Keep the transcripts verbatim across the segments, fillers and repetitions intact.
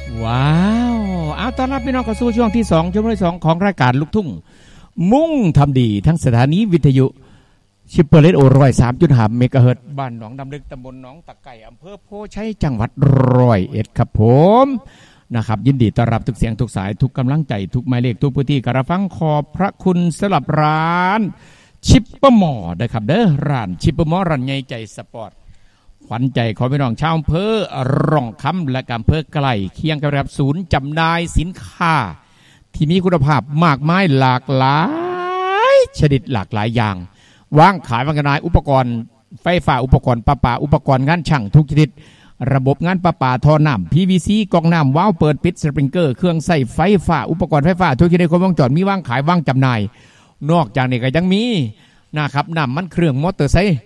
ว้าวเอาต้อนรับพี่น้องเข้าสู่ช่วงที่สองช่วงที่สองของรายการลูกทุ่งมุ่งทำดีทั้งสถานีวิทยุชิปเปอร์เลตโอร้อยสามจุดห้าเมกะเฮิรตซ์บ้านหนองดำลึกตำบลหนองตะไก่อำเภอโพชัยจังหวัดร้อยเอ็ดครับผมนะครับยินดีต้อนรับทุกเสียงทุกสายทุกกำลังใจทุกหมายเลขทุกพื้นที่กระฟังขอบพระคุณสำหรับร้านชิปเปอร์มอร์นะครับเด้อร้านชิปเปอร์มอร์ร้านใหญ่ใจสปอร์ตขวัญใจของพี่น้องชาวอำเภอร่องคำและอำเภอไกลเคียงกับศูนย์จำหน่ายสินค้าที่มีคุณภาพมากมายหลากหลายชนิดหลากหลายอย่างวางขายวางจำหน่ายอุปกรณ์ไฟฟ้าอุปกรณ์ประปาอุปกรณ์งานช่างทุกชนิดระบบงานประปาท่อน้ำ พี วี ซี กรองน้ำว้าวเปิดปิดสปริงเกอร์เครื่องใส่ไฟฟ้าอุปกรณ์ไฟฟ้าทุกชนิดครบวงจรมีวางขายวางจำหน่ายนอกจากนี้ก็ยังมีนะครับน้ำมันเครื่องมอเตอร์ไซค์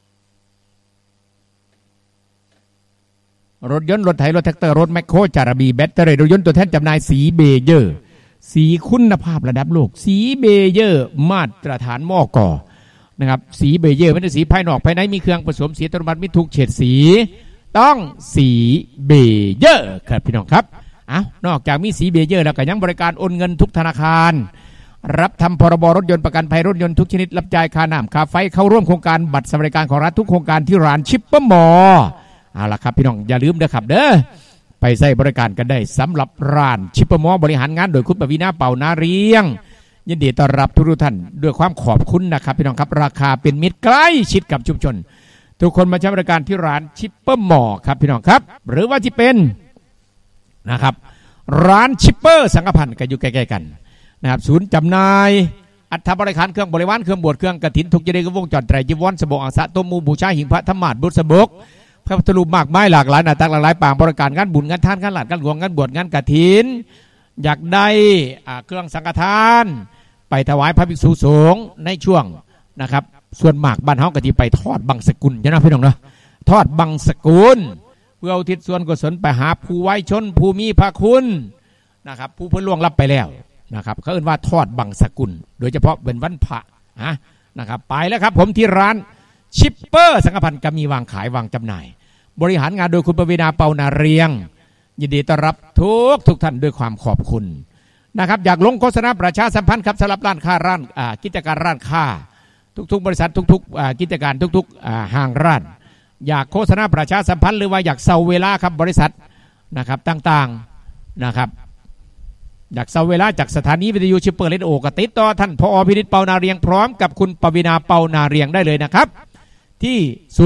รถยนต์รถไถรถแท็กเตอร์รถแมคโครจาระบีแบตเตอรี่รถยนต์ตัวแทนจำหน่ายสีเบเยอร์สีคุณภาพระดับโลกสีเบเยอร์มาตรฐานมก.นะครับสีเบเยอร์ไม่ใช่สีภายนอกภายในมีเครื่องผสมสีอัตโนมัติมีทุกเฉดสีต้องสีเบเยอร์ครับพี่น้องครับอ้าวนอกจากมีสีเบเยอร์แล้วก็ยังบริการโอนเงินทุกธนาคารรับทำพรบรถยนต์ประกันภัยรถยนต์ทุกชนิดรับจ่ายค่าน้ำค่าไฟเข้าร่วมโครงการบัตรสวัสดิการของรัฐทุกโครงการที่ร้านชิปเปอร์มอร์เอาล่ะครับพี่น้องอย่าลืมเด้อครับเด้อไปใช้บริการกันได้สำหรับร้านชิปเปอร์มอร์บริหารงานโดยคุณปวีณาเป่านาเรียงยินดีต้อนรับทุกท่านด้วยความขอบคุณนะครับพี่น้องครับราคาเป็นมิตรใกล้ชิดกับชุมชนทุกคนมาใช้บริการที่ร้านชิปเปอร์มอร์ครับพี่น้องครับหรือว่าที่เป็นนะครับร้านชิปเปอร์สังฆพันธ์ก็อยู่ใกล้ๆกันนะครับศูนย์จำหน่ายอัฐบริการเครื่องบริวารเครื่องบวชเครื่องกฐินทุกชนิดวงจรไตรจีวรสบงอังสะต้มมูบูชาหิ่งพระธรรมาสบุษบกพระพุทธรูปมากมายหลากหลายหน้าตักหลากหลายปางบริการงานบุญงานทานงานหลัดงานหลวงงานบวชงานกฐินอยากได้เครื่องสังฆทานไปถวายพระภิกษุสงฆ์ในช่วงนะครับส่วนมากบ้านเฮาก็สิไปทอดบังสกุลใช่ไหมพี่น้องเนาะทอดบังสกุลเพื่ออุทิศส่วนกุศลไปหาผู้ไว้ชนผู้มีพระคุณนะครับผู้เพิ่นล่วงลับไปแล้วนะครับเขาเอ่ยว่าทอดบังสกุลโดยเฉพาะเป็นวันพระนะครับไปแล้วครับผมที่ร้านชิปเปอร์สังฆพันธ์ก็มีวางขายวางจำหน่ายบริหารงานโดยคุณปวีณาเป่านาเรียงยินดีต้อนรับทุกทุกท่านด้วยความขอบคุณนะครับอยากลงโฆษณาประชาสัมพันธ์ครับสำหรับร้านค้าร้านกิจการร้านค้าทุกๆบริษัททุกๆกิจการทุกๆห้างร้านอยากโฆษณาประชาสัมพันธ์หรือว่าอยากเซาเวลาครับบริษัทนะครับต่างๆนะครับอยากเซาเวลาจากสถานีวิทยุชิปเปอร์เลนโอกติดต่อท่านผอ.พินิจเป่านาเรียงพร้อมกับคุณปวีณาเป่านาเรียงได้เลยนะครับที่